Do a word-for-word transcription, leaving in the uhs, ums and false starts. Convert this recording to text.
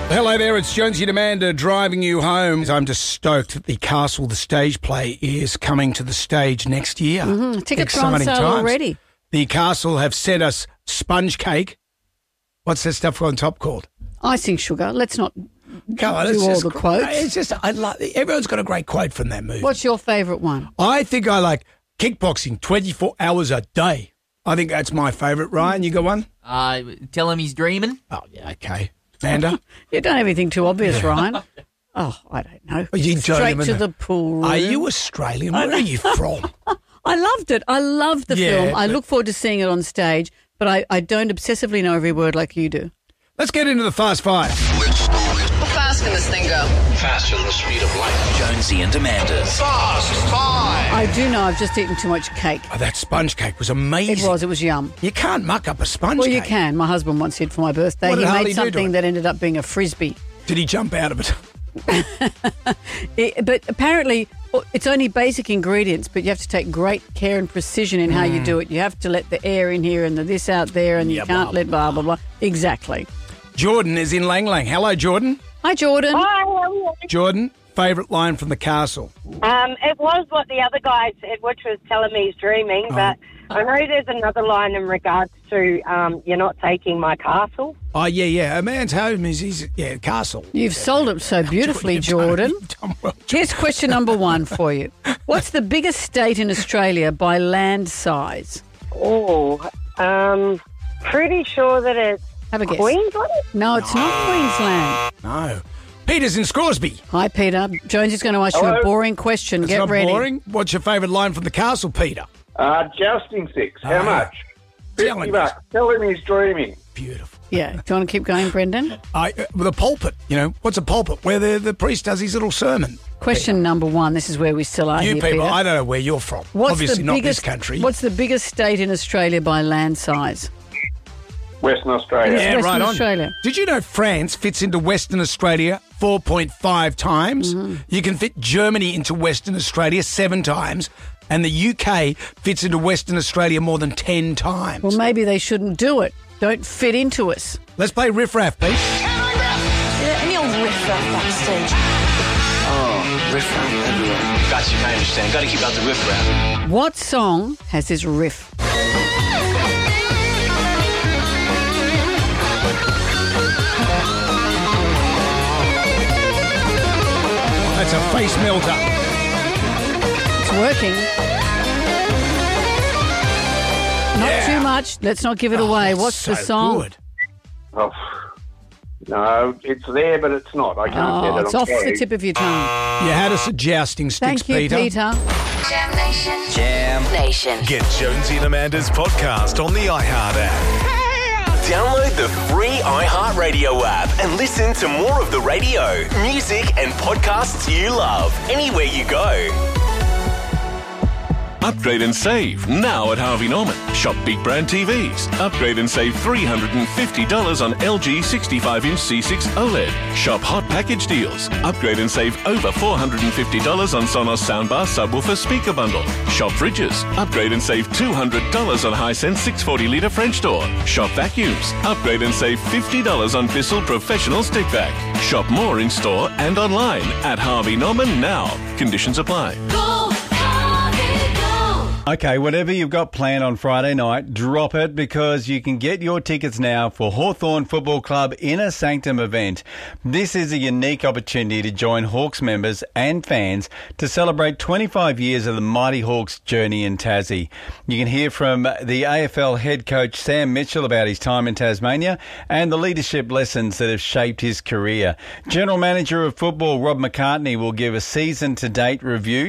Hello there, it's Jonesy and Amanda driving you home. I'm just stoked that the Castle, the stage play, is coming to the stage next year. Mm-hmm. Tickets are on Exciting sale times. already. The Castle have sent us sponge cake. What's that stuff on top called? Icing sugar. Let's not Come on, do it's all just, the quotes. It's just, I like, everyone's got a great quote from that movie. What's your favourite one? I think I like kickboxing twenty-four hours a day. I think that's my favourite. Ryan, you got one? Uh, tell him he's dreaming. Oh, yeah, okay. Amanda? You don't have anything too obvious, Ryan. Oh, I don't know. Oh, you Straight don't to even- the pool room. Are you Australian? Where are you from? I loved it. I loved the Yeah, film. I but- look forward to seeing it on stage, but I, I don't obsessively know every word like you do. Let's get into the Fast Five. How fast can this thing go? Faster than the speed of light. Jonesy and Amanda's Fast Five. I do know I've just eaten too much cake. Oh, that sponge cake was amazing. It was. It was yum. You can't muck up a sponge Well, cake. you can. My husband once did for my birthday. What He did Harley made do to something it? that ended up being a frisbee. Did he jump out of it? It, but apparently, it's only basic ingredients, but you have to take great care and precision in how you do it. You have to let the air in here and the this out there, and you Yeah, can't blah, let blah, blah, blah. Exactly. Jordan is in Lang Lang. Hello, Jordan. Hi, Jordan. Hi, how are you? Jordan, favourite line from the Castle? Um, it was what the other guy said, which was telling me he's dreaming, but I know there's another line in regards to um, you're not taking my castle. Oh, yeah, yeah. A man's home is his, yeah, castle. You've sold it so beautifully, You've done- Jordan. you've done well. Here's question number one for you. What's the biggest state in Australia by land size? Oh, um, pretty sure that it's Have a guess. Queensland? No, it's not Queensland. No. Peter's in Scrosby. Hi, Peter. Jonesy's going to ask you a Hello. boring question. It's Get not ready. boring. What's your favourite line from the Castle, Peter? Uh, jousting six. How Oh, much? Telling Fifty us. bucks. Tell him he's dreaming. Beautiful. Yeah. Do you want to keep going, Brendan? I, uh, the pulpit, you know, what's a pulpit? Where the, the priest does his little sermon. Question number one. This is where we still are You here, people, Peter. I don't know where you're from. What's Obviously the not biggest, this country. What's the biggest state in Australia by land size? Western Australia. It's yeah, Western right on. Australia. Did you know France fits into Western Australia four point five times? Mm-hmm. You can fit Germany into Western Australia seven times, and the U K fits into Western Australia more than ten times. Well, maybe they shouldn't do it. Don't fit into us. Let's play Riff Raff, Pete. Yeah, any old riff raff backstage. Oh, riff raff everywhere. Gotcha, I understand. Got to keep out the riff raff. What song has this riff? That's a face melter. It's working. Not Yeah. too much. Let's not give it away. Oh, What's so the song? Good. Oh, no, it's there, but it's not. I can't Oh, get it. it's I'm off sorry. the tip of your tongue. You had us at jousting sticks, Thank you, Peter. Peter. Jam Nation. Jam Nation. Get Jonesy and Amanda's podcast on the iHeart app. Download the free iHeartRadio app and listen to more of the radio, music, and podcasts you love anywhere you go. Upgrade and save now at Harvey Norman. Shop big brand T Vs. Upgrade and save three hundred fifty dollars on L G sixty-five inch C six OLED. Shop hot package deals. Upgrade and save over four hundred fifty dollars on Sonos soundbar subwoofer speaker bundle. Shop fridges. Upgrade and save two hundred dollars on Hisense six hundred forty litre French door. Shop vacuums. Upgrade and save fifty dollars on Bissell Professional Stick Vac. Shop more in store and online at Harvey Norman now. Conditions apply. Okay, whatever you've got planned on Friday night, drop it because you can get your tickets now for Hawthorn Football Club Inner Sanctum event. This is a unique opportunity to join Hawks members and fans to celebrate twenty-five years of the Mighty Hawks journey in Tassie. You can hear from the A F L head coach Sam Mitchell about his time in Tasmania and the leadership lessons that have shaped his career. General Manager of Football Rob McCartney will give a season-to-date review